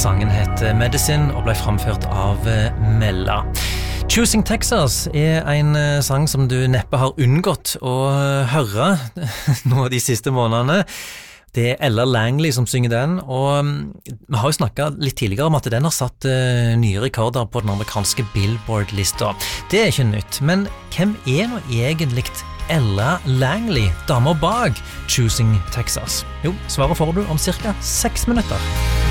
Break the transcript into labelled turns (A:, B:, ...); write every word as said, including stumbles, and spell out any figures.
A: Sangen heter Medicine og ble framført av Mella. Choosing Texas er en sang som du neppe har unngått å høre nå de siste månedene. Det er Ella Langley som synger den, og vi har jo snakket litt tidligere om at den har satt uh, nye rekorder på den amerikanske Billboard-lista. Det er ikke nytt, men hvem er nå egentlig Ella Langley, damer bak Choosing Texas? Jo, svaret får du om cirka seks minutter.